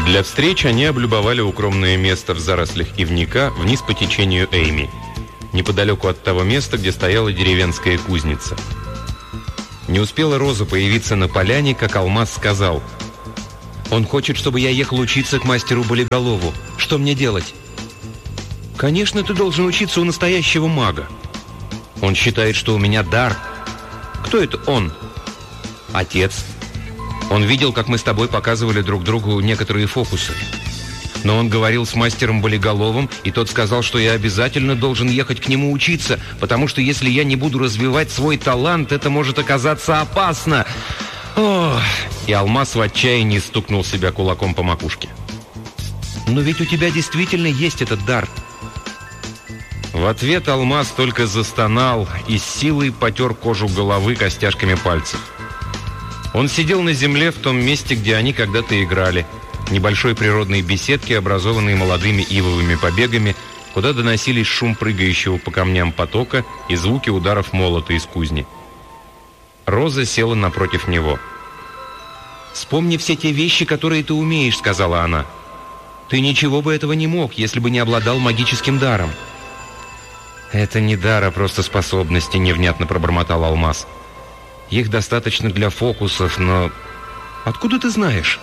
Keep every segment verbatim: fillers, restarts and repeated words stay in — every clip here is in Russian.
Для встреч они облюбовали укромное место в зарослях ивника вниз по течению Эйми, неподалеку от того места, где стояла деревенская кузница. Не успела Роза появиться на поляне, как Алмаз сказал: «Он хочет, чтобы я ехал учиться к мастеру Болиголову. Что мне делать?» «Конечно, ты должен учиться у настоящего мага. Он считает, что у меня дар». «Кто это он?» «Отец. Он видел, как мы с тобой показывали друг другу некоторые фокусы. Но он говорил с мастером Болиголовым, и тот сказал, что я обязательно должен ехать к нему учиться, потому что если я не буду развивать свой талант, это может оказаться опасно». Ох! И Алмаз в отчаянии стукнул себя кулаком по макушке. «Но ведь у тебя действительно есть этот дар». В ответ Алмаз только застонал и с силой потер кожу головы костяшками пальцев. Он сидел на земле в том месте, где они когда-то играли, небольшой природной беседке, образованной молодыми ивовыми побегами, куда доносились шум прыгающего по камням потока и звуки ударов молота из кузни. Роза села напротив него. «Вспомни все те вещи, которые ты умеешь», — сказала она. «Ты ничего бы этого не мог, если бы не обладал магическим даром». «Это не дар, а просто способности», — невнятно пробормотал Алмаз. «Их достаточно для фокусов, но... Откуда ты знаешь?»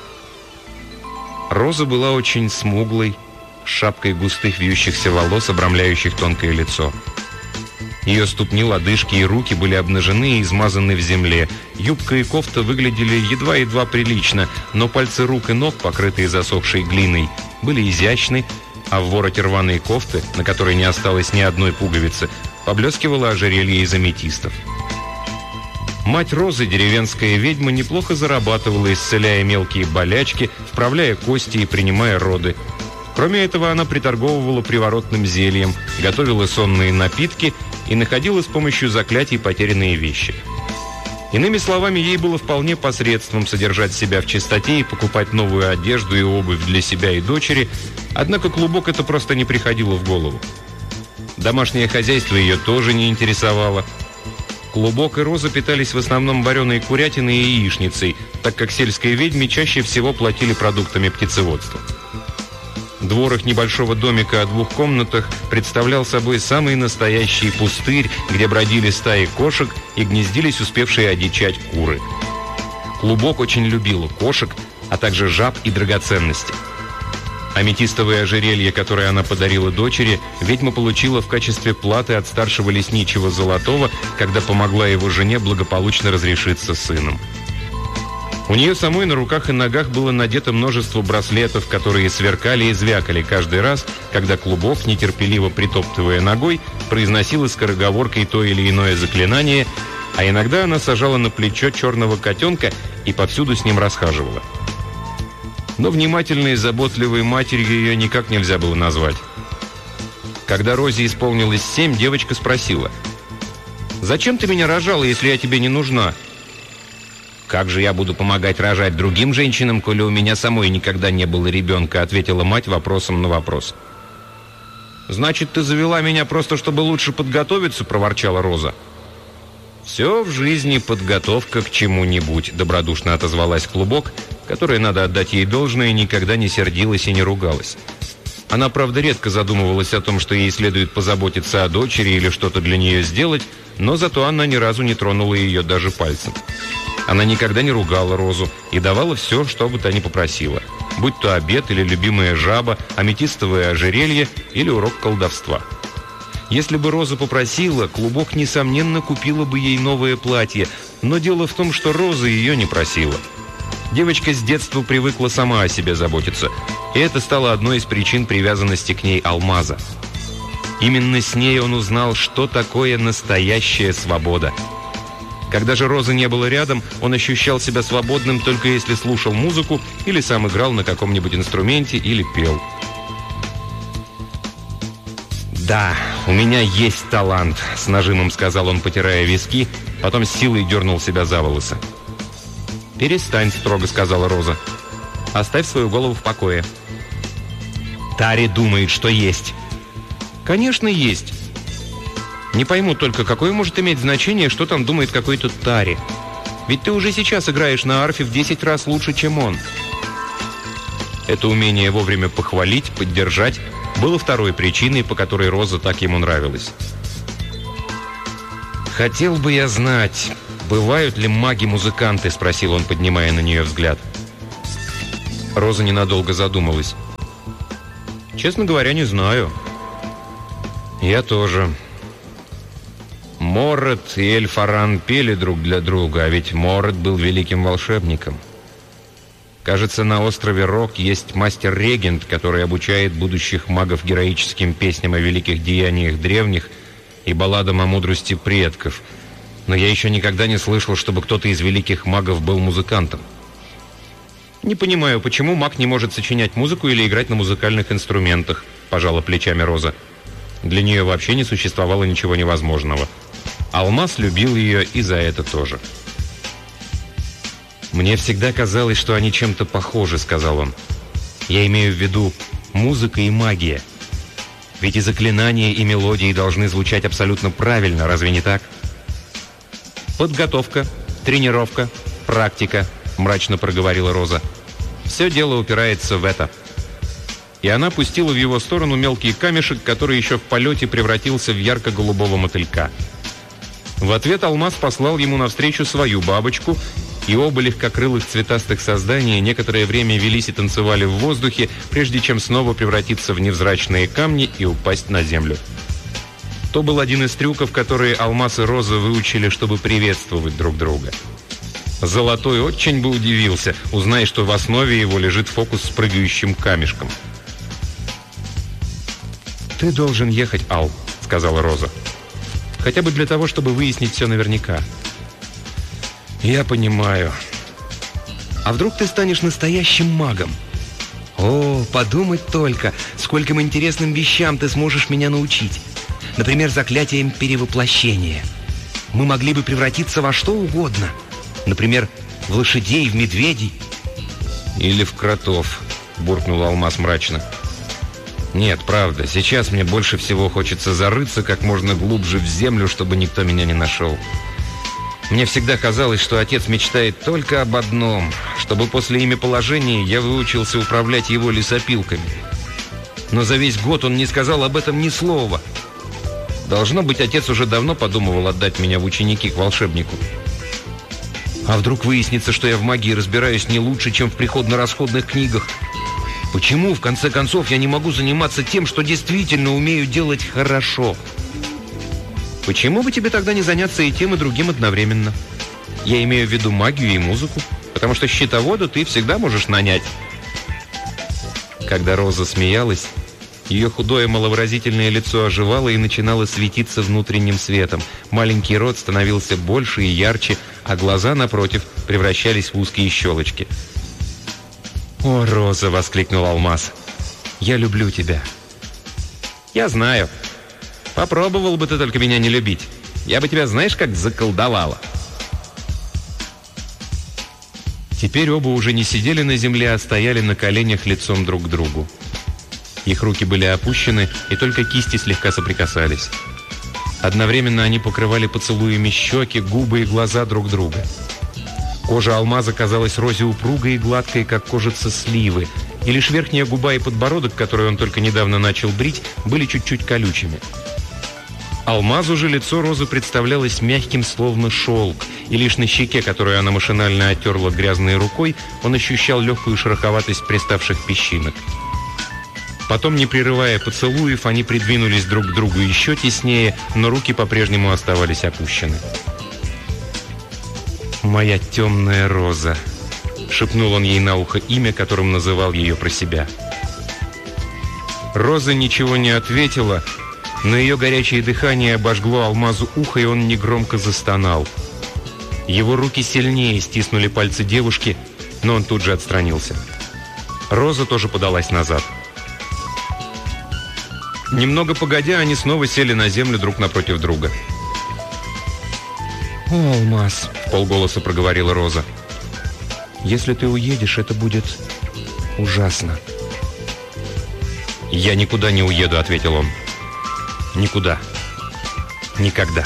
Роза была очень смуглой, с шапкой густых вьющихся волос, обрамляющих тонкое лицо. Ее ступни, лодыжки и руки были обнажены и измазаны в земле. Юбка и кофта выглядели едва-едва прилично, но пальцы рук и ног, покрытые засохшей глиной, были изящны, а в вороте рваной кофты, на которой не осталось ни одной пуговицы, поблескивало ожерелье из аметистов. Мать Розы, деревенская ведьма, неплохо зарабатывала, исцеляя мелкие болячки, вправляя кости и принимая роды. Кроме этого, она приторговывала приворотным зельем, готовила сонные напитки и находила с помощью заклятий потерянные вещи. Иными словами, ей было вполне посредством содержать себя в чистоте и покупать новую одежду и обувь для себя и дочери, однако Клубок это просто не приходило в голову. Домашнее хозяйство ее тоже не интересовало. Клубок и Роза питались в основном вареной курятиной и яичницей, так как сельской ведьме чаще всего платили продуктами птицеводства. Двор их небольшого домика о двух комнатах представлял собой самый настоящий пустырь, где бродили стаи кошек и гнездились успевшие одичать куры. Клубок очень любила кошек, а также жаб и драгоценности. Аметистовое ожерелье, которое она подарила дочери, ведьма получила в качестве платы от старшего лесничего Золотого, когда помогла его жене благополучно разрешиться с сыном. У нее самой на руках и ногах было надето множество браслетов, которые сверкали и звякали каждый раз, когда Клубок, нетерпеливо притоптывая ногой, произносила скороговоркой то или иное заклинание, а иногда она сажала на плечо черного котенка и повсюду с ним расхаживала. Но внимательной и заботливой матерью ее никак нельзя было назвать. Когда Розе исполнилось семь, девочка спросила: «Зачем ты меня рожала, если я тебе не нужна?» «Как же я буду помогать рожать другим женщинам, коли у меня самой никогда не было ребенка?» — ответила мать вопросом на вопрос. «Значит, ты завела меня просто, чтобы лучше подготовиться?» — проворчала Роза. «Все в жизни подготовка к чему-нибудь», — добродушно отозвалась Клубок, которая, надо отдать ей должное, никогда не сердилась и не ругалась. Она, правда, редко задумывалась о том, что ей следует позаботиться о дочери или что-то для нее сделать, но зато она ни разу не тронула ее даже пальцем. Она никогда не ругала Розу и давала все, что бы та ни попросила, будь то обед или любимая жаба, аметистовое ожерелье или урок колдовства. Если бы Роза попросила, Клубок, несомненно, купила бы ей новое платье, но дело в том, что Роза ее не просила. Девочка с детства привыкла сама о себе заботиться, и это стало одной из причин привязанности к ней Алмаза. Именно с ней он узнал, что такое настоящая свобода. Когда же Розы не было рядом, он ощущал себя свободным только если слушал музыку или сам играл на каком-нибудь инструменте или пел. «Да, у меня есть талант», — с нажимом сказал он, потирая виски, потом с силой дернул себя за волосы. «Перестань», — строго сказала Роза. «Оставь свою голову в покое». «Тари думает, что есть». «Конечно, есть. Не пойму только, какое может иметь значение, что там думает какой-то Тари. Ведь ты уже сейчас играешь на арфе в десять раз лучше, чем он». Это умение вовремя похвалить, поддержать было второй причиной, по которой Роза так ему нравилась. «Хотел бы я знать, бывают ли маги-музыканты?» — спросил он, поднимая на нее взгляд. Роза ненадолго задумалась. «Честно говоря, не знаю». «Я тоже». Моррет и Эльфаран пели друг для друга, а ведь Моррет был великим волшебником. Кажется, на острове Рок есть мастер-регент, который обучает будущих магов героическим песням о великих деяниях древних и балладам о мудрости предков. Но я еще никогда не слышал, чтобы кто-то из великих магов был музыкантом. «Не понимаю, почему маг не может сочинять музыку или играть на музыкальных инструментах», – пожала плечами Роза. Для нее вообще не существовало ничего невозможного. Алмаз любил ее и за это тоже. «Мне всегда казалось, что они чем-то похожи», — сказал он. «Я имею в виду музыка и магия. Ведь и заклинания, и мелодии должны звучать абсолютно правильно, разве не так?» «Подготовка, тренировка, практика», — мрачно проговорила Роза. «Все дело упирается в это». И она пустила в его сторону мелкий камешек, который еще в полете превратился в ярко-голубого мотылька. В ответ Алмаз послал ему навстречу свою бабочку, и оба легкокрылых цветастых создания некоторое время велись и танцевали в воздухе, прежде чем снова превратиться в невзрачные камни и упасть на землю. То был один из трюков, которые Алмаз и Роза выучили, чтобы приветствовать друг друга. Золотой очень бы удивился, узная, что в основе его лежит фокус с прыгающим камешком. «Ты должен ехать, Ал», — сказала Роза. «Хотя бы для того, чтобы выяснить все наверняка». «Я понимаю. А вдруг ты станешь настоящим магом? О, подумать только, скольким интересным вещам ты сможешь меня научить. Например, заклятием перевоплощения. Мы могли бы превратиться во что угодно. Например, в лошадей, в медведей». «Или в кротов», — буркнул Алмаз мрачно. «Нет, правда, сейчас мне больше всего хочется зарыться как можно глубже в землю, чтобы никто меня не нашел. Мне всегда казалось, что отец мечтает только об одном, чтобы после имяположения я выучился управлять его лесопилками. Но за весь год он не сказал об этом ни слова. Должно быть, отец уже давно подумывал отдать меня в ученики к волшебнику. А вдруг выяснится, что я в магии разбираюсь не лучше, чем в приходно-расходных книгах? Почему, в конце концов, я не могу заниматься тем, что действительно умею делать хорошо?» «Почему бы тебе тогда не заняться и тем, и другим одновременно? Я имею в виду магию и музыку, потому что счетовода ты всегда можешь нанять». Когда Роза смеялась, ее худое маловыразительное лицо оживало и начинало светиться внутренним светом. Маленький рот становился больше и ярче, а глаза, напротив, превращались в узкие щелочки. «О, Роза!» — воскликнул Алмаз. «Я люблю тебя». «Я знаю. Попробовал бы ты только меня не любить. Я бы тебя, знаешь, как заколдовала». Теперь оба уже не сидели на земле, а стояли на коленях лицом друг к другу. Их руки были опущены, и только кисти слегка соприкасались. Одновременно они покрывали поцелуями щеки, губы и глаза друг друга. Кожа Алмаза казалась Розе упругой и гладкой, как кожица сливы, и лишь верхняя губа и подбородок, которые он только недавно начал брить, были чуть-чуть колючими. Алмазу же лицо Розы представлялось мягким, словно шелк, и лишь на щеке, которую она машинально оттерла грязной рукой, он ощущал легкую шероховатость приставших песчинок. Потом, не прерывая поцелуев, они придвинулись друг к другу еще теснее, но руки по-прежнему оставались опущены. «Моя темная Роза», — шепнул он ей на ухо имя, которым называл ее про себя. Роза ничего не ответила, но ее горячее дыхание обожгло Алмазу ухо, и он негромко застонал. Его руки сильнее стиснули пальцы девушки, но он тут же отстранился. Роза тоже подалась назад. Немного погодя, они снова сели на землю друг напротив друга. «О, Алмаз», — вполголоса проговорила Роза, — «если ты уедешь, это будет ужасно». «Я никуда не уеду», — ответил он. «Никуда. Никогда».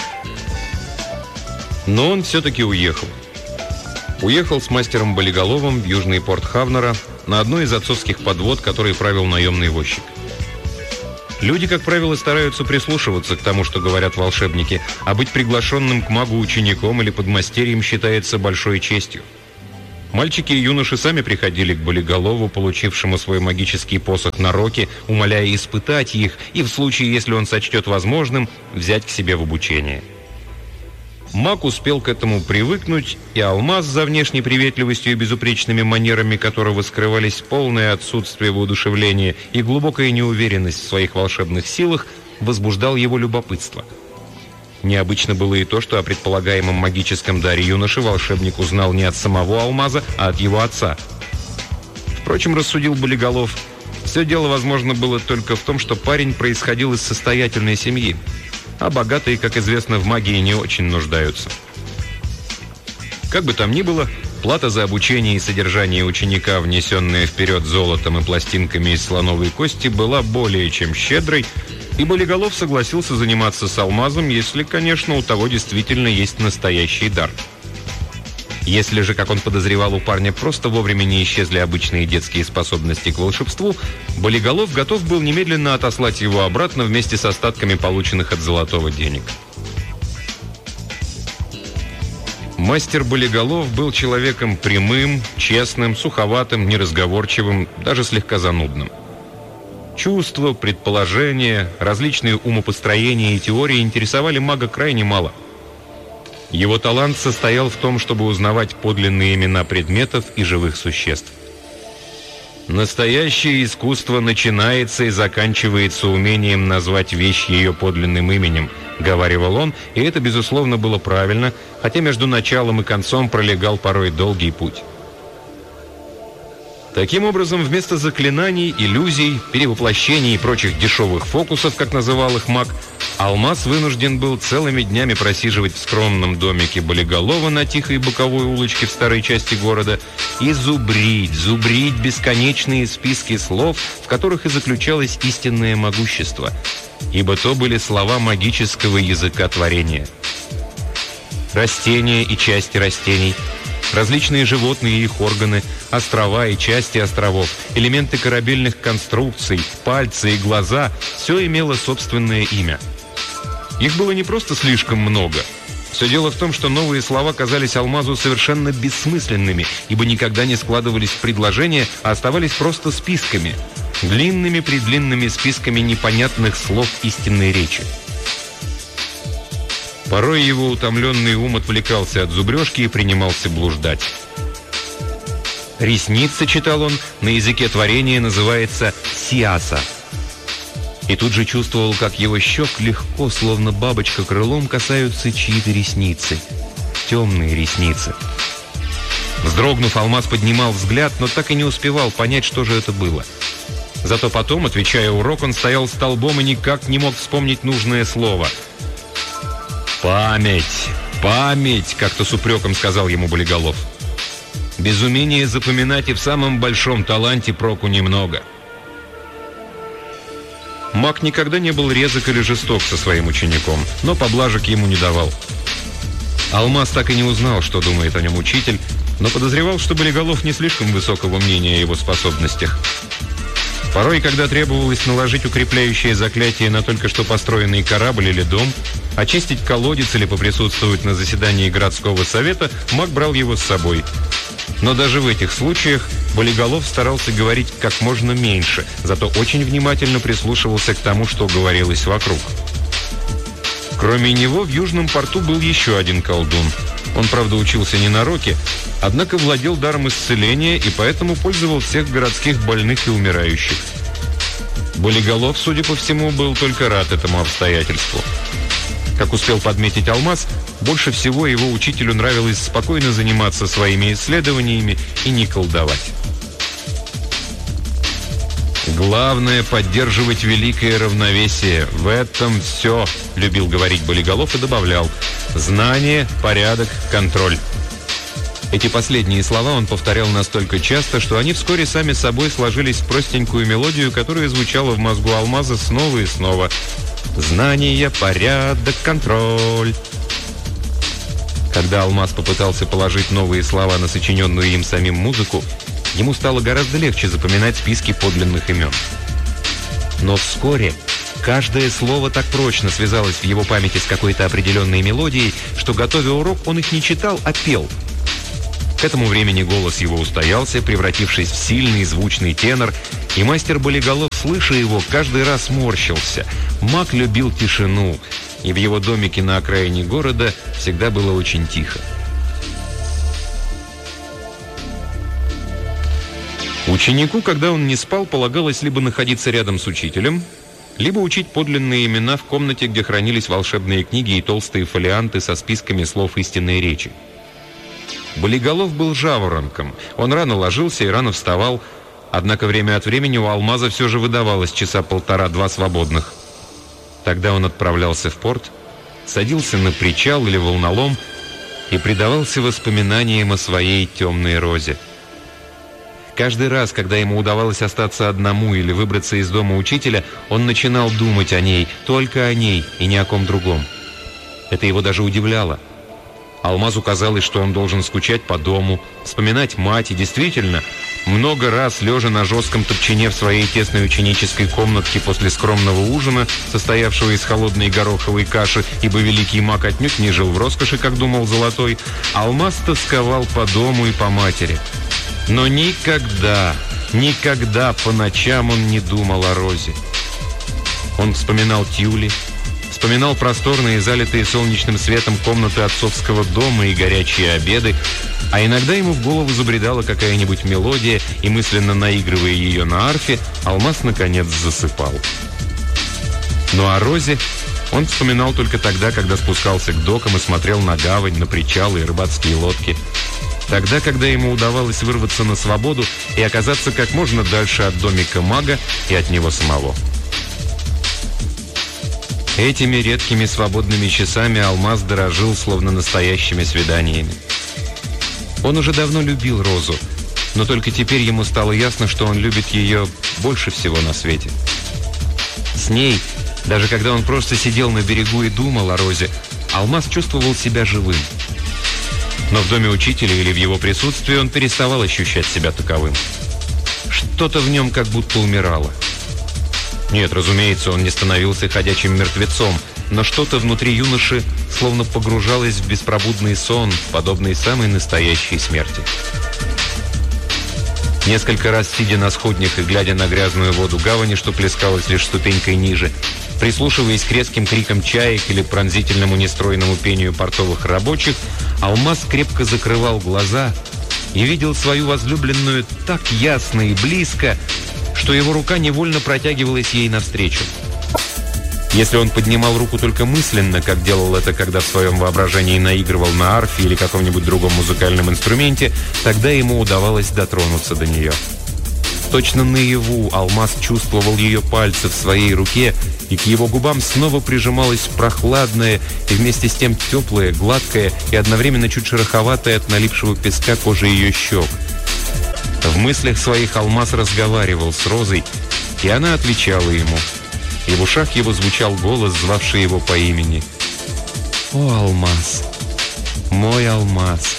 Но он все-таки уехал. Уехал с мастером Болиголовым в южный порт Хавнера, на одной из отцовских подвод, которой правил наемный возчик. Люди, как правило, стараются прислушиваться к тому, что говорят волшебники, а быть приглашенным к магу учеником или подмастерьем считается большой честью. Мальчики и юноши сами приходили к Болиголову, получившему свой магический посох на Роке, умоляя испытать их и, в случае, если он сочтет возможным, взять к себе в обучение. Маг успел к этому привыкнуть, и Алмаз, за внешней приветливостью и безупречными манерами которого скрывались полное отсутствие воодушевления и глубокая неуверенность в своих волшебных силах, возбуждал его любопытство. Необычно было и то, что о предполагаемом магическом даре юноши волшебник узнал не от самого Алмаза, а от его отца. Впрочем, рассудил Болиголов, все дело, возможно, было только в том, что парень происходил из состоятельной семьи, а богатые, как известно, в магии не очень нуждаются. Как бы там ни было, плата за обучение и содержание ученика, внесенная вперед золотом и пластинками из слоновой кости, была более чем щедрой, и Болиголов согласился заниматься с Алмазом, если, конечно, у того действительно есть настоящий дар. Если же, как он подозревал, у парня просто вовремя не исчезли обычные детские способности к волшебству, Болиголов готов был немедленно отослать его обратно вместе с остатками полученных от Золотого денег. Мастер Болиголов был человеком прямым, честным, суховатым, неразговорчивым, даже слегка занудным. Чувства, предположения, различные умопостроения и теории интересовали мага крайне мало. Его талант состоял в том, чтобы узнавать подлинные имена предметов и живых существ. Настоящее искусство начинается и заканчивается умением назвать вещь ее подлинным именем, говаривал он, и это, безусловно, было правильно, хотя между началом и концом пролегал порой долгий путь. Таким образом, вместо заклинаний, иллюзий, перевоплощений и прочих дешевых фокусов, как называл их маг, Алмаз вынужден был целыми днями просиживать в скромном домике Болиголова на тихой боковой улочке в старой части города и зубрить, зубрить бесконечные списки слов, в которых и заключалось истинное могущество, ибо то были слова магического языка творения. Растения и части растений, различные животные и их органы, острова и части островов, элементы корабельных конструкций, пальцы и глаза – все имело собственное имя. Их было не просто слишком много. Все дело в том, что новые слова казались Алмазу совершенно бессмысленными, ибо никогда не складывались в предложения, а оставались просто списками, длинными-предлинными списками непонятных слов истинной речи. Порой его утомленный ум отвлекался от зубрежки и принимался блуждать. «Ресница», читал он, на языке творения называется «сиаса». И тут же чувствовал, как его щек легко, словно бабочка крылом, касаются чьи-то ресницы. Темные ресницы. Вздрогнув, Алмаз поднимал взгляд, но так и не успевал понять, что же это было. Зато потом, отвечая урок, он стоял столбом и никак не мог вспомнить нужное слово. «Память! Память!» — как-то с упреком сказал ему Болиголов. «Без умения запоминать и в самом большом таланте проку немного». Маг никогда не был резок или жесток со своим учеником, но поблажек ему не давал. Алмаз так и не узнал, что думает о нем учитель, но подозревал, что Болиголов не слишком высокого мнения о его способностях. Порой, когда требовалось наложить укрепляющее заклятие на только что построенный корабль или дом, очистить колодец или поприсутствовать на заседании городского совета, маг брал его с собой. Но даже в этих случаях Болиголов старался говорить как можно меньше, зато очень внимательно прислушивался к тому, что говорилось вокруг. Кроме него в Южном порту был еще один колдун. Он, правда, учился не на Роке, однако владел даром исцеления и поэтому пользовал всех городских больных и умирающих. Болиголов, судя по всему, был только рад этому обстоятельству. Как успел подметить Алмаз, больше всего его учителю нравилось спокойно заниматься своими исследованиями и не колдовать. «Главное — поддерживать великое равновесие. В этом все», — любил говорить Болиголов и добавлял: «знание, порядок, контроль». Эти последние слова он повторял настолько часто, что они вскоре сами собой сложились в простенькую мелодию, которая звучала в мозгу Алмаза снова и снова. «Знание, порядок, контроль». Когда Алмаз попытался положить новые слова на сочиненную им самим музыку, ему стало гораздо легче запоминать списки подлинных имен. Но вскоре каждое слово так прочно связалось в его памяти с какой-то определенной мелодией, что, готовя урок, он их не читал, а пел. К этому времени голос его устоялся, превратившись в сильный звучный тенор, и мастер Болиголов, слыша его, каждый раз морщился. Маг любил тишину, и в его домике на окраине города всегда было очень тихо. Ученику, когда он не спал, полагалось либо находиться рядом с учителем, либо учить подлинные имена в комнате, где хранились волшебные книги и толстые фолианты со списками слов истинной речи. Болиголов был жаворонком. Он рано ложился и рано вставал, однако время от времени у Алмаза все же выдавалось часа полтора-два свободных. Тогда он отправлялся в порт, садился на причал или волнолом и предавался воспоминаниям о своей темной розе. Каждый раз, когда ему удавалось остаться одному или выбраться из дома учителя, он начинал думать о ней, только о ней и ни о ком другом. Это его даже удивляло. Алмазу казалось, что он должен скучать по дому, вспоминать мать, и действительно, много раз, лежа на жестком топчине в своей тесной ученической комнатке после скромного ужина, состоявшего из холодной гороховой каши, ибо великий маг отнюдь не жил в роскоши, как думал Золотой, Алмаз тосковал по дому и по матери. Но никогда, никогда по ночам он не думал о розе. Он вспоминал Тюли, вспоминал просторные, залитые солнечным светом комнаты отцовского дома и горячие обеды, а иногда ему в голову забредала какая-нибудь мелодия, и, мысленно наигрывая ее на арфе, Алмаз наконец засыпал. Но о розе он вспоминал только тогда, когда спускался к докам и смотрел на гавань, на причалы и рыбацкие лодки. Тогда, когда ему удавалось вырваться на свободу и оказаться как можно дальше от домика мага и от него самого. Этими редкими свободными часами Алмаз дорожил, словно настоящими свиданиями. Он уже давно любил розу, но только теперь ему стало ясно, что он любит ее больше всего на свете. С ней, даже когда он просто сидел на берегу и думал о розе, Алмаз чувствовал себя живым. Но в доме учителя или в его присутствии он переставал ощущать себя таковым. Что-то в нем как будто умирало. Нет, разумеется, он не становился ходячим мертвецом, но что-то внутри юноши словно погружалось в беспробудный сон, подобный самой настоящей смерти. Несколько раз, сидя на сходнях и глядя на грязную воду гавани, что плескалась лишь ступенькой ниже, прислушиваясь к резким крикам чаек или пронзительному нестройному пению портовых рабочих, Алмаз крепко закрывал глаза и видел свою возлюбленную так ясно и близко, что его рука невольно протягивалась ей навстречу. Если он поднимал руку только мысленно, как делал это, когда в своем воображении наигрывал на арфе или каком-нибудь другом музыкальном инструменте, тогда ему удавалось дотронуться до нее. Точно наяву Алмаз чувствовал ее пальцы в своей руке, и к его губам снова прижималась прохладная и вместе с тем теплая, гладкая и одновременно чуть шероховатая от налипшего песка кожи ее щек. В мыслях своих Алмаз разговаривал с Розой, и она отвечала ему. И в ушах его звучал голос, звавший его по имени. «О, Алмаз! Мой Алмаз!»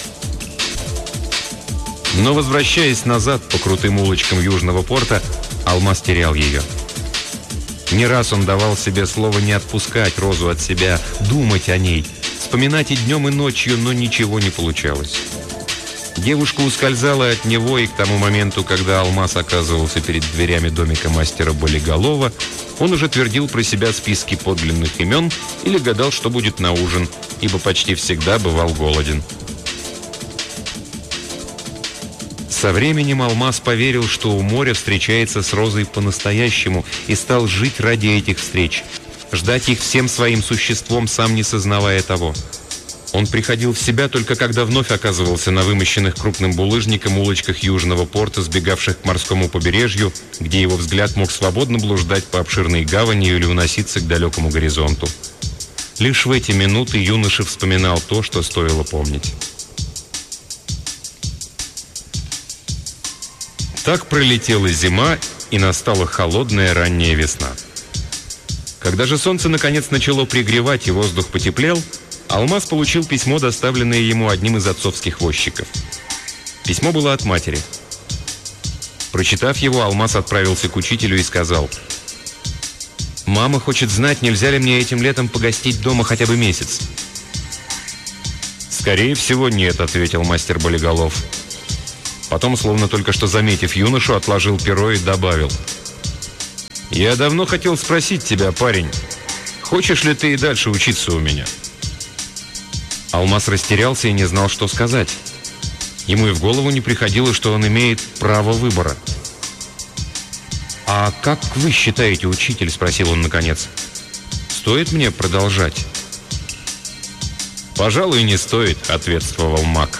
Но, возвращаясь назад по крутым улочкам Южного порта, Алмаз терял ее. Не раз он давал себе слово не отпускать Розу от себя, думать о ней, вспоминать и днем, и ночью, но ничего не получалось. Девушка ускользала от него, и к тому моменту, когда Алмаз оказывался перед дверями домика мастера Болиголова, он уже твердил про себя списки подлинных имен или гадал, что будет на ужин, ибо почти всегда бывал голоден. Со временем Алмаз поверил, что у моря встречается с Розой по-настоящему, и стал жить ради этих встреч, ждать их всем своим существом, сам не сознавая того. Он приходил в себя только когда вновь оказывался на вымощенных крупным булыжником улочках Южного порта, сбегавших к морскому побережью, где его взгляд мог свободно блуждать по обширной гавани или уноситься к далекому горизонту. Лишь в эти минуты юноша вспоминал то, что стоило помнить. Так пролетела зима, и настала холодная ранняя весна. Когда же солнце наконец начало пригревать и воздух потеплел, Алмаз получил письмо, доставленное ему одним из отцовских возчиков. Письмо было от матери. Прочитав его, Алмаз отправился к учителю и сказал: «Мама хочет знать, нельзя ли мне этим летом погостить дома хотя бы месяц». «Скорее всего, нет», — ответил мастер Болиголов. Потом, словно только что заметив юношу, отложил перо и добавил: «Я давно хотел спросить тебя, парень, хочешь ли ты и дальше учиться у меня?» Алмаз растерялся и не знал, что сказать. Ему и в голову не приходило, что он имеет право выбора. «А как вы считаете, учитель?» – спросил он наконец. «Стоит мне продолжать?» «Пожалуй, не стоит», – ответствовал маг.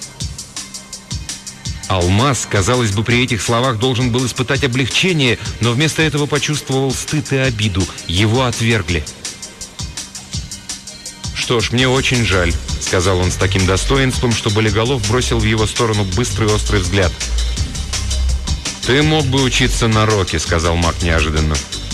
Алмаз, казалось бы, при этих словах должен был испытать облегчение, но вместо этого почувствовал стыд и обиду. Его отвергли. «Что ж, мне очень жаль», — сказал он с таким достоинством, что Болиголов бросил в его сторону быстрый острый взгляд. «Ты мог бы учиться на Роке», — сказал маг неожиданно.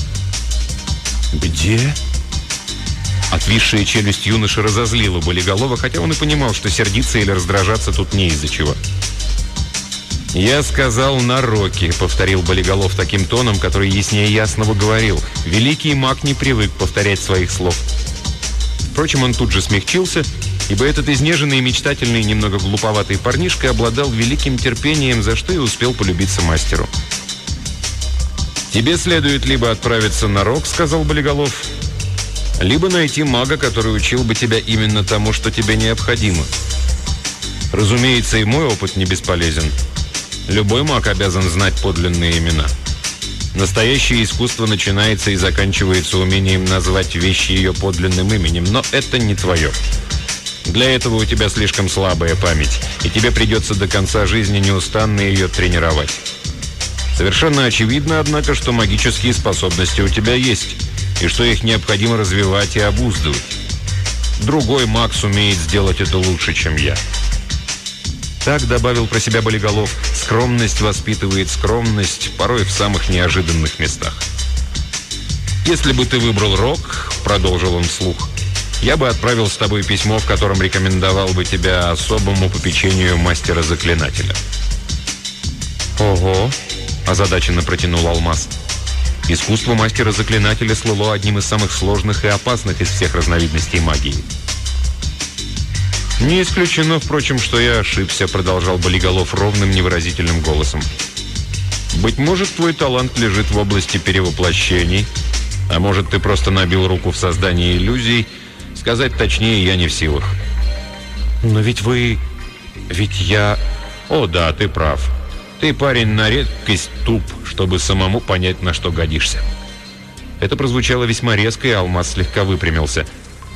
«Где?» Отвисшая челюсть юноши разозлила Болиголова, хотя он и понимал, что сердиться или раздражаться тут не из-за чего. «Я сказал на Роке», — повторил Болиголов таким тоном, который яснее ясного говорил. Великий маг не привык повторять своих слов. Впрочем, он тут же смягчился, ибо этот изнеженный, мечтательный, немного глуповатый парнишка обладал великим терпением, за что и успел полюбиться мастеру. «Тебе следует либо отправиться на Рок», — сказал Болиголов, «либо найти мага, который учил бы тебя именно тому, что тебе необходимо. Разумеется, и мой опыт не бесполезен. Любой маг обязан знать подлинные имена. Настоящее искусство начинается и заканчивается умением назвать вещи ее подлинным именем, но это не твое. Для этого у тебя слишком слабая память, и тебе придется до конца жизни неустанно ее тренировать. Совершенно очевидно, однако, что магические способности у тебя есть, и что их необходимо развивать и обуздывать. Другой маг сумеет сделать это лучше, чем я». Так, добавил про себя Болиголов, скромность воспитывает скромность, порой в самых неожиданных местах. «Если бы ты выбрал Рок, — продолжил он вслух, — я бы отправил с тобой письмо, в котором рекомендовал бы тебя особому попечению мастера-заклинателя». «Ого!» — озадаченно протянул Алмаз. Искусство мастера-заклинателя слыло одним из самых сложных и опасных из всех разновидностей магии. «Не исключено, впрочем, что я ошибся», — продолжал Болиголов ровным, невыразительным голосом. «Быть может, твой талант лежит в области перевоплощений, а может, ты просто набил руку в создании иллюзий. Сказать точнее я не в силах». «Но ведь вы... ведь я...» «О, да, ты прав. Ты, парень, на редкость туп, чтобы самому понять, на что годишься». Это прозвучало весьма резко, и Алмаз слегка выпрямился.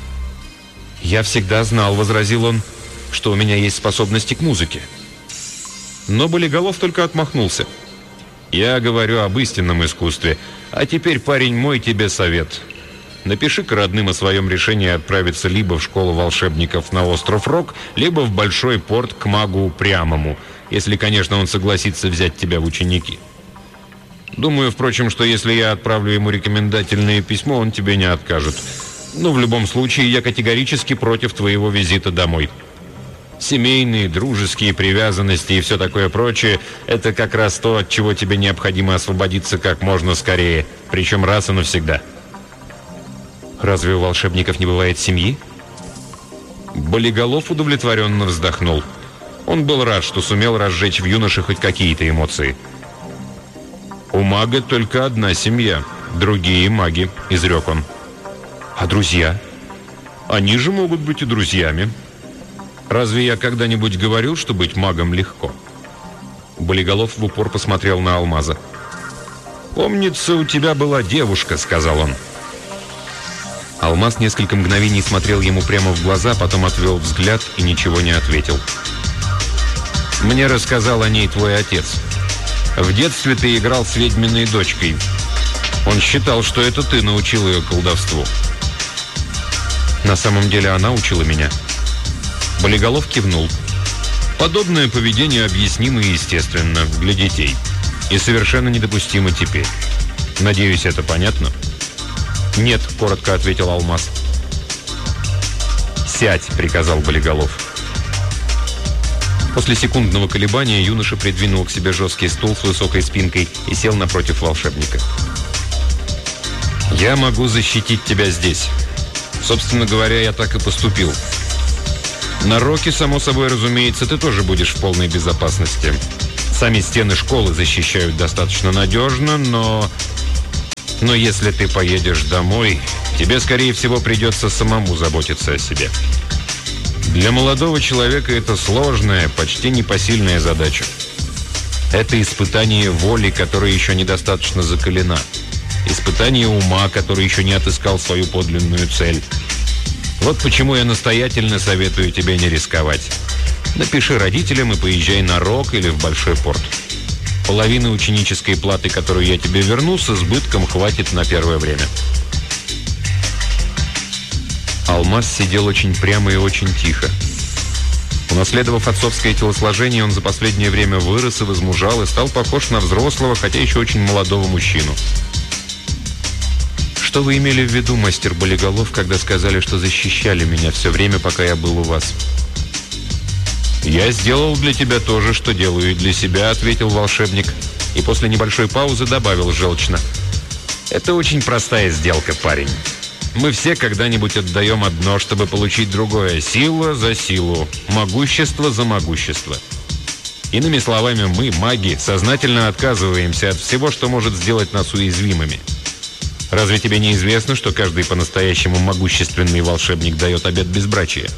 «Я всегда знал, — возразил он, — что у меня есть способности к музыке». Но Болиголов только отмахнулся. «Я говорю об истинном искусстве. А теперь, парень, мой тебе совет. Напиши-ка родным о своем решении отправиться либо в школу волшебников на остров Рок, либо в Большой порт к магу Упрямому, если, конечно, он согласится взять тебя в ученики. Думаю, впрочем, что если я отправлю ему рекомендательное письмо, он тебе не откажет. Но в любом случае я категорически против твоего визита домой. Семейные, дружеские привязанности и все такое прочее – это как раз то, от чего тебе необходимо освободиться как можно скорее, причем раз и навсегда». «Разве у волшебников не бывает семьи?» Болиголов удовлетворенно вздохнул. Он был рад, что сумел разжечь в юноше хоть какие-то эмоции. «У мага только одна семья, другие маги», – изрек он. «А друзья?» «Они же могут быть и друзьями. Разве я когда-нибудь говорил, что быть магом легко?» Болиголов в упор посмотрел на Алмаза. «Помнится, у тебя была девушка», — сказал он. Алмаз несколько мгновений смотрел ему прямо в глаза, потом отвел взгляд и ничего не ответил. «Мне рассказал о ней твой отец. В детстве ты играл с ведьминой дочкой. Он считал, что это ты научил ее колдовству». «На самом деле она учила меня». Болиголов кивнул. «Подобное поведение объяснимо и естественно для детей. И совершенно недопустимо теперь. Надеюсь, это понятно?» «Нет», — коротко ответил Алмаз. «Сядь», — приказал Болиголов. После секундного колебания юноша придвинул к себе жесткий стул с высокой спинкой и сел напротив волшебника. «Я могу защитить тебя здесь. Собственно говоря, я так и поступил. На Роке, само собой разумеется, ты тоже будешь в полной безопасности. Сами стены школы защищают достаточно надежно, но... Но если ты поедешь домой, тебе, скорее всего, придется самому заботиться о себе. Для молодого человека это сложная, почти непосильная задача. Это испытание воли, которая еще недостаточно закалена. Испытание ума, который еще не отыскал свою подлинную цель. Вот почему я настоятельно советую тебе не рисковать. Напиши родителям и поезжай на Рок или в Большой порт. Половины ученической платы, которую я тебе верну, с избытком хватит на первое время». Алмаз сидел очень прямо и очень тихо. Унаследовав отцовское телосложение, он за последнее время вырос и возмужал, и стал похож на взрослого, хотя еще очень молодого мужчину. «Что вы имели в виду, мастер Болиголов, когда сказали, что защищали меня все время, пока я был у вас?» «Я сделал для тебя то же, что делаю и для себя», — ответил волшебник. И после небольшой паузы добавил желчно: «Это очень простая сделка, парень. Мы все когда-нибудь отдаем одно, чтобы получить другое. Сила за силу, могущество за могущество. Иными словами, мы, маги, сознательно отказываемся от всего, что может сделать нас уязвимыми. Разве тебе не известно, что каждый по-настоящему могущественный волшебник дает обет безбрачия?»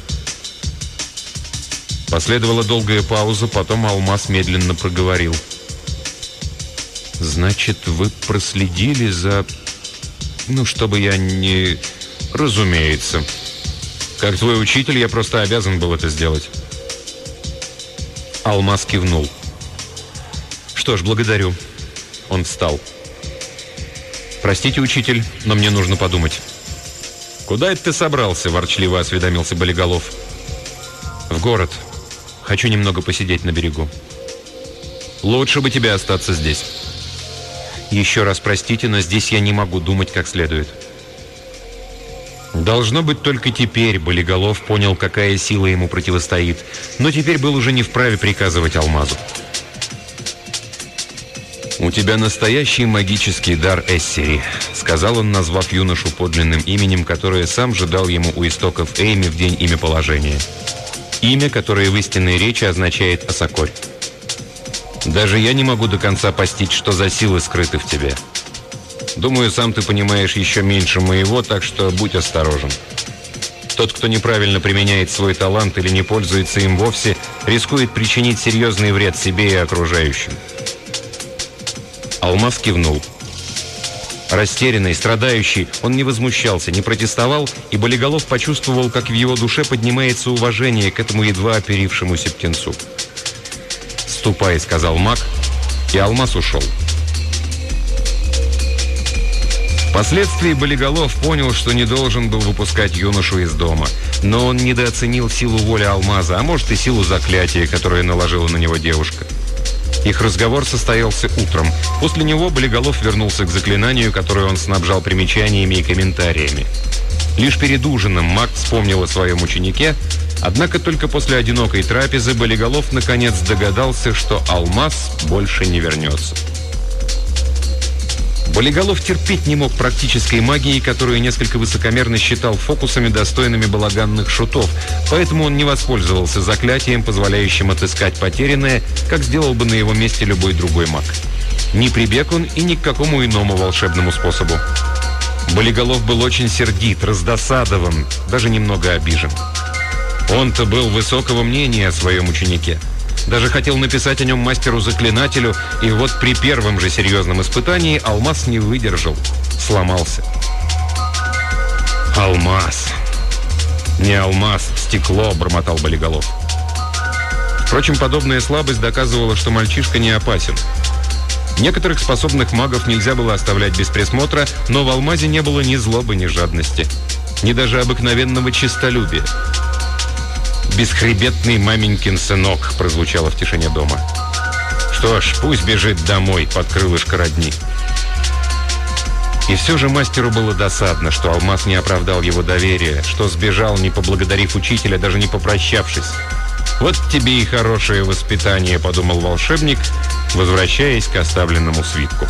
Последовала долгая пауза, потом Алмаз медленно проговорил: «Значит, вы проследили за... Ну, чтобы я не... Разумеется. Как твой учитель, я просто обязан был это сделать». Алмаз кивнул. «Что ж, благодарю». Он встал. «Простите, учитель, но мне нужно подумать». «Куда это ты собрался?» – ворчливо осведомился Болиголов. «В город. Хочу немного посидеть на берегу». «Лучше бы тебе остаться здесь». «Еще раз простите, но здесь я не могу думать как следует». Должно быть, только теперь Болиголов понял, какая сила ему противостоит, но теперь был уже не вправе приказывать Алмазу. «У тебя настоящий магический дар Эссери», — сказал он, назвав юношу подлинным именем, которое сам же дал ему у истоков Эйми в день имяположения. Имя, которое в истинной речи означает «осокорь». «Даже я не могу до конца постичь, что за силы скрыты в тебе. Думаю, сам ты понимаешь еще меньше моего, так что будь осторожен. Тот, кто неправильно применяет свой талант или не пользуется им вовсе, рискует причинить серьезный вред себе и окружающим». Алмаз кивнул. Растерянный, страдающий, он не возмущался, не протестовал, и Болиголов почувствовал, как в его душе поднимается уважение к этому едва оперившемуся птенцу. «Ступай», — сказал маг, и Алмаз ушел. Впоследствии Болиголов понял, что не должен был выпускать юношу из дома, но он недооценил силу воли Алмаза, а может и силу заклятия, которое наложила на него девушка. Их разговор состоялся утром. После него Болиголов вернулся к заклинанию, которое он снабжал примечаниями и комментариями. Лишь перед ужином маг вспомнил о своем ученике, однако только после одинокой трапезы Болиголов наконец догадался, что Алмаз больше не вернется. Болиголов терпеть не мог практической магии, которую несколько высокомерно считал фокусами, достойными балаганных шутов, поэтому он не воспользовался заклятием, позволяющим отыскать потерянное, как сделал бы на его месте любой другой маг. Не прибег он и ни к какому иному волшебному способу. Болиголов был очень сердит, раздосадован, даже немного обижен. Он-то был высокого мнения о своем ученике. Даже хотел написать о нем мастеру-заклинателю, и вот при первом же серьезном испытании Алмаз не выдержал, сломался. «Алмаз! Не алмаз, стекло!» – бормотал Болиголов. Впрочем, подобная слабость доказывала, что мальчишка не опасен. Некоторых способных магов нельзя было оставлять без присмотра, но в Алмазе не было ни злобы, ни жадности, ни даже обыкновенного честолюбия. «Бесхребетный маменькин сынок», — прозвучало в тишине дома. «Что ж, пусть бежит домой под крылышко родни». И все же мастеру было досадно, что Алмаз не оправдал его доверия, что сбежал, не поблагодарив учителя, даже не попрощавшись. «Вот тебе и хорошее воспитание», — подумал волшебник, возвращаясь к оставленному свитку.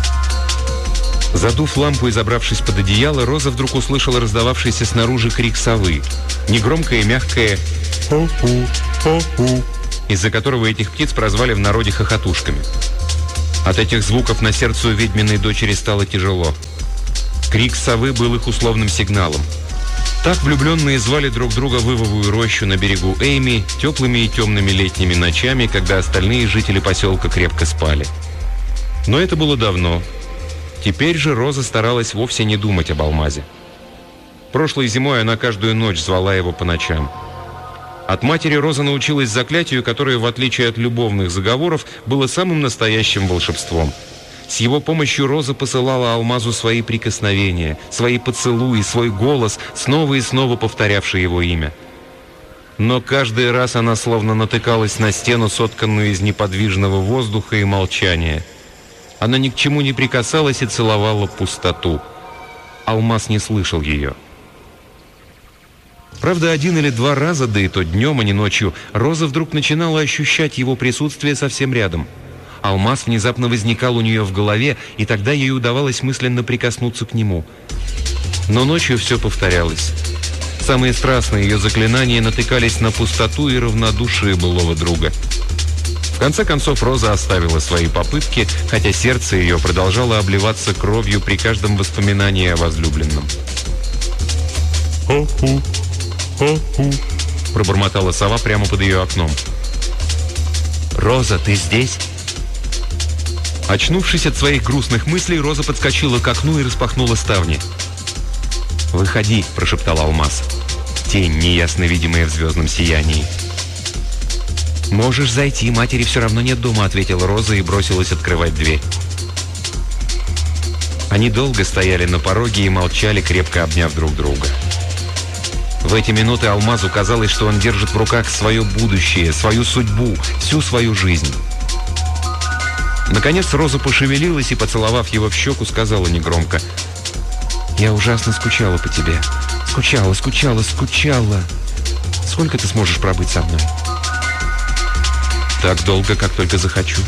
Задув лампу и забравшись под одеяло, Роза вдруг услышала раздававшийся снаружи крик совы. Негромкое и мягкое «хо-ху, хо-ху», из-за которого этих птиц прозвали в народе хохотушками. От этих звуков на сердце у ведьминой дочери стало тяжело. Крик совы был их условным сигналом. Так влюбленные звали друг друга в ивовую рощу на берегу Эйми теплыми и темными летними ночами, когда остальные жители поселка крепко спали. Но это было давно. Теперь же Роза старалась вовсе не думать об алмазе. Прошлой зимой она каждую ночь звала его по ночам. От матери Роза научилась заклятию, которое, в отличие от любовных заговоров, было самым настоящим волшебством. С его помощью Роза посылала алмазу свои прикосновения, свои поцелуи, свой голос, снова и снова повторявший его имя. Но каждый раз она словно натыкалась на стену, сотканную из неподвижного воздуха и молчания. Она ни к чему не прикасалась и целовала пустоту. Алмаз не слышал ее. Правда, один или два раза, да и то днем, а не ночью, Роза вдруг начинала ощущать его присутствие совсем рядом. Алмаз внезапно возникал у нее в голове, и тогда ей удавалось мысленно прикоснуться к нему. Но ночью все повторялось. Самые страстные ее заклинания натыкались на пустоту и равнодушие былого друга. В конце концов, Роза оставила свои попытки, хотя сердце ее продолжало обливаться кровью при каждом воспоминании о возлюбленном. «Хо-ху, хо-ху», — пробормотала сова прямо под ее окном. «Роза, ты здесь?» Очнувшись от своих грустных мыслей, Роза подскочила к окну и распахнула ставни. «Выходи», — прошептал алмаз. Тень, неясно видимая в звездном сиянии. «Можешь зайти, матери все равно нет дома», — ответила Роза и бросилась открывать дверь. Они долго стояли на пороге и молчали, крепко обняв друг друга. В эти минуты алмазу казалось, что он держит в руках свое будущее, свою судьбу, всю свою жизнь. Наконец Роза пошевелилась и, поцеловав его в щеку, сказала негромко: «Я ужасно скучала по тебе. Скучала, скучала, скучала. Сколько ты сможешь пробыть со мной?» «Так долго, как только захочу».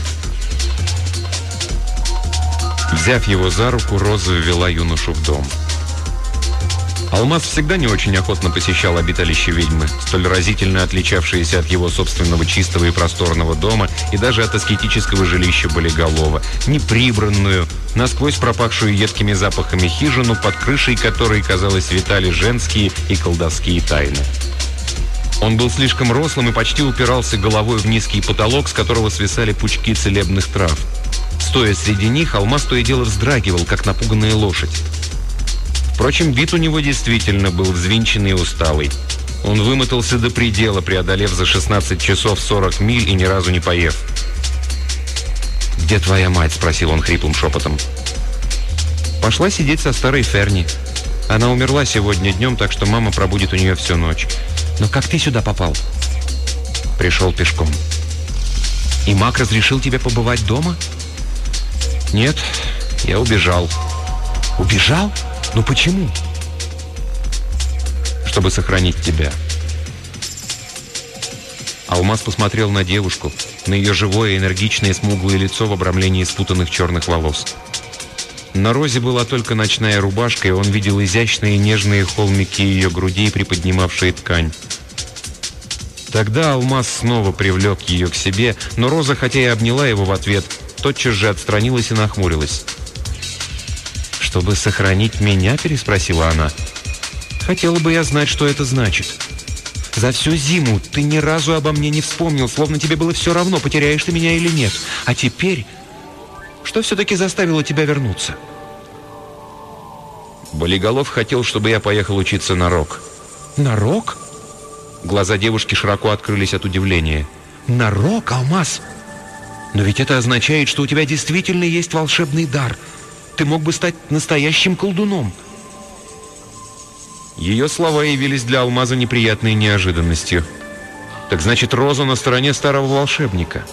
Взяв его за руку, Роза ввела юношу в дом. Алмаз всегда не очень охотно посещал обиталище ведьмы, столь разительно отличавшееся от его собственного чистого и просторного дома и даже от аскетического жилища Болиголова, неприбранную, насквозь пропахшую едкими запахами хижину, под крышей которой, казалось, витали женские и колдовские тайны. Он был слишком рослым и почти упирался головой в низкий потолок, с которого свисали пучки целебных трав. Стоя среди них, алмаз то и дело вздрагивал, как напуганная лошадь. Впрочем, вид у него действительно был взвинченный и усталый. Он вымотался до предела, преодолев за шестнадцать часов сорок миль и ни разу не поев. «Где твоя мать?» – спросил он хриплым шепотом. «Пошла сидеть со старой Ферни. Она умерла сегодня днем, так что мама пробудет у нее всю ночь. Но как ты сюда попал?» «Пришел пешком». «И маг разрешил тебе побывать дома?» «Нет, я убежал». «Убежал? Ну почему?» «Чтобы сохранить тебя». Алмаз посмотрел на девушку, на ее живое, энергичное, смуглое лицо в обрамлении спутанных черных волос. На Розе была только ночная рубашка, и он видел изящные нежные холмики ее грудей, приподнимавшие ткань. Тогда Алмаз снова привлек ее к себе, но Роза, хотя и обняла его в ответ, тотчас же отстранилась и нахмурилась. «Чтобы сохранить меня?» – переспросила она. «Хотела бы я знать, что это значит. За всю зиму ты ни разу обо мне не вспомнил, словно тебе было все равно, потеряешь ты меня или нет. А теперь, что все-таки заставило тебя вернуться?» «Болиголов хотел, чтобы я поехал учиться на рок». «На рок?» Глаза девушки широко открылись от удивления. «На рок, Алмаз? Но ведь это означает, что у тебя действительно есть волшебный дар. Ты мог бы стать настоящим колдуном». Ее слова явились для Алмаза неприятной неожиданностью. Так значит, Роза на стороне старого волшебника.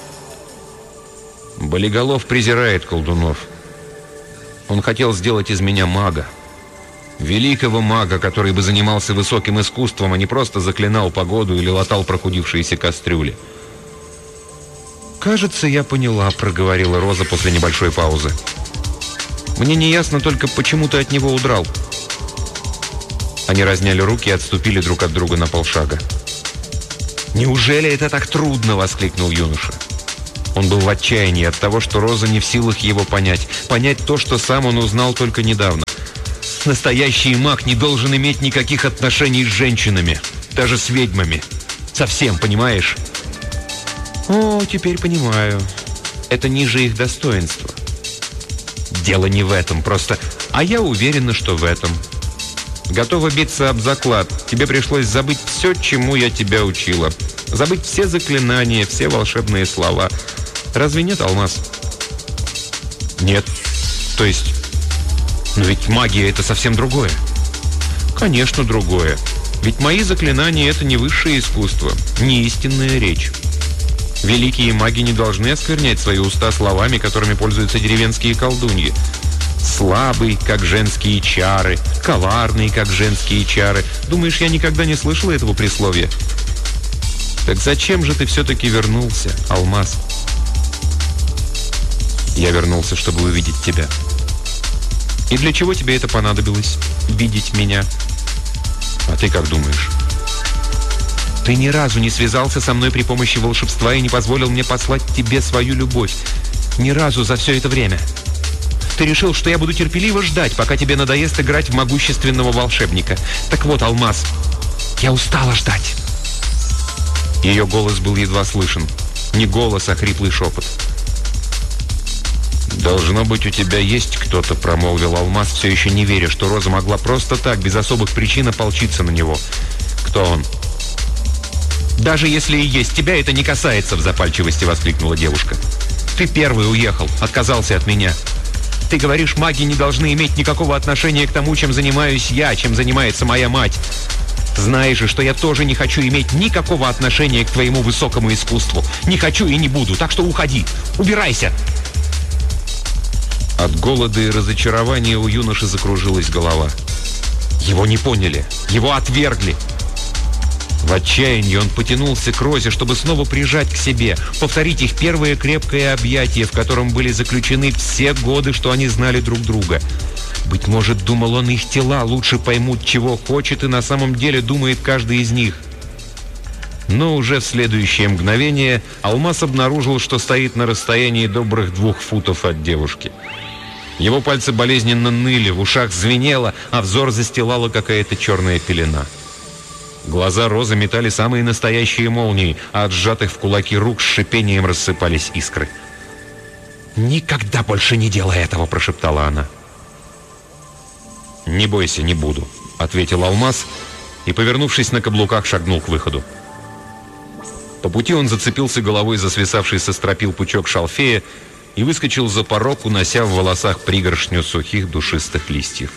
Болиголов презирает колдунов. Он хотел сделать из меня мага. Великого мага, который бы занимался высоким искусством, а не просто заклинал погоду или латал прохудившиеся кастрюли. «Кажется, я поняла», — проговорила Роза после небольшой паузы. «Мне не ясно только, почему ты от него удрал». Они разняли руки и отступили друг от друга на полшага. «Неужели это так трудно?» — воскликнул юноша. Он был в отчаянии от того, что Роза не в силах его понять. Понять то, что сам он узнал только недавно. Настоящий маг не должен иметь никаких отношений с женщинами, даже с ведьмами. Совсем, понимаешь? О, теперь понимаю. Это ниже их достоинства. Дело не в этом, просто... А я уверена, что в этом. Готова биться об заклад. Тебе пришлось забыть все, чему я тебя учила. Забыть все заклинания, все волшебные слова. Разве нет, Алмаз? Нет. То есть... Но ведь магия — это совсем другое. Конечно, другое. Ведь мои заклинания — это не высшее искусство, не истинная речь. Великие маги не должны осквернять свои уста словами, которыми пользуются деревенские колдуньи. Слабый, как женские чары, коварный, как женские чары. Думаешь, я никогда не слышала этого присловия? Так зачем же ты все-таки вернулся, Алмаз? Я вернулся, чтобы увидеть тебя. И для чего тебе это понадобилось? Видеть меня? А ты как думаешь? Ты ни разу не связался со мной при помощи волшебства и не позволил мне послать тебе свою любовь. Ни разу за все это время. Ты решил, что я буду терпеливо ждать, пока тебе надоест играть в могущественного волшебника. Так вот, Алмаз, я устала ждать. Ее голос был едва слышен. Не голос, а хриплый шепот. «Должно быть, у тебя есть кто-то», — промолвил Алмаз, все еще не веря, что Роза могла просто так, без особых причин, ополчиться на него. «Кто он?» «Даже если и есть, тебя это не касается», — в запальчивости воскликнула девушка. «Ты первый уехал, отказался от меня. Ты говоришь, маги не должны иметь никакого отношения к тому, чем занимаюсь я, чем занимается моя мать. Знаешь же, что я тоже не хочу иметь никакого отношения к твоему высокому искусству. Не хочу и не буду, так что уходи, убирайся». От голода и разочарования у юноши закружилась голова. Его не поняли, его отвергли. В отчаянии он потянулся к Розе, чтобы снова прижать к себе, повторить их первое крепкое объятие, в котором были заключены все годы, что они знали друг друга. Быть может, думал он, их тела лучше поймут, чего хочет, и на самом деле думает каждый из них. Но уже в следующее мгновение Алмаз обнаружил, что стоит на расстоянии добрых двух футов от девушки. Его пальцы болезненно ныли, в ушах звенело, а взор застилала какая-то черная пелена. Глаза Розы метали самые настоящие молнии, а от сжатых в кулаки рук с шипением рассыпались искры. «Никогда больше не делай этого!» – прошептала она. «Не бойся, не буду», – ответил Алмаз и, повернувшись на каблуках, шагнул к выходу. По пути он зацепился головой за свисавший со стропил пучок шалфея и выскочил за порог, унося в волосах пригоршню сухих душистых листьев.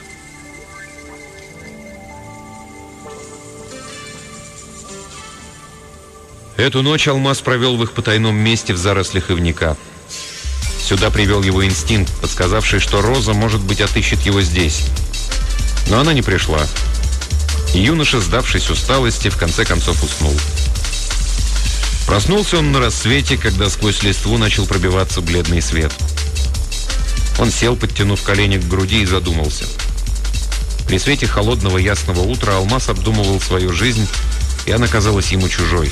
Эту ночь Алмаз провел в их потайном месте в зарослях ивника. Сюда привел его инстинкт, подсказавший, что Роза, может быть, отыщет его здесь. Но она не пришла. И юноша, сдавшись усталости, в конце концов уснул. Проснулся он на рассвете, когда сквозь листву начал пробиваться бледный свет. Он сел, подтянув колени к груди, и задумался. При свете холодного ясного утра Алмаз обдумывал свою жизнь, и она казалась ему чужой.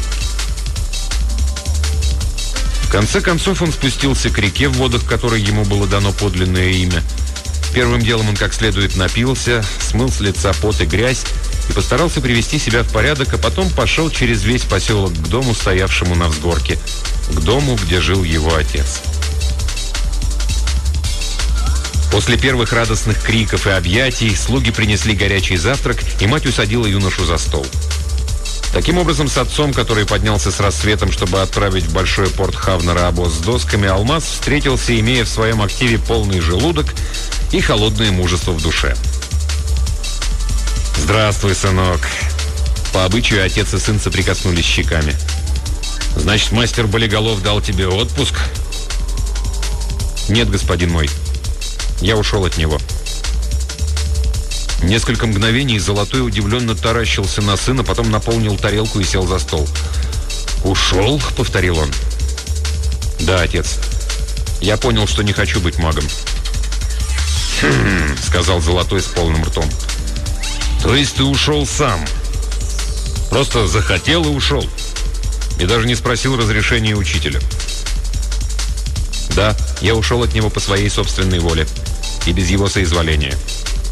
В конце концов он спустился к реке, в водах которой ему было дано подлинное имя. Первым делом он как следует напился, смыл с лица пот и грязь и постарался привести себя в порядок, а потом пошел через весь поселок к дому, стоявшему на взгорке, к дому, где жил его отец. После первых радостных криков и объятий слуги принесли горячий завтрак, и мать усадила юношу за стол. Таким образом, с отцом, который поднялся с рассветом, чтобы отправить в большой порт Хавнера обоз с досками, Алмаз встретился, имея в своем активе полный желудок и холодное мужество в душе. «Здравствуй, сынок!» По обычаю отец и сын соприкоснулись щеками. «Значит, мастер Болиголов дал тебе отпуск?» «Нет, господин мой. Я ушел от него». Несколько мгновений Золотой удивленно таращился на сына, потом наполнил тарелку и сел за стол. «Ушел?» — повторил он. «Да, отец. Я понял, что не хочу быть магом». «Хм», — сказал Золотой с полным ртом. «То есть ты ушел сам? Просто захотел и ушел? И даже не спросил разрешения учителя?» «Да, я ушел от него по своей собственной воле и без его соизволения».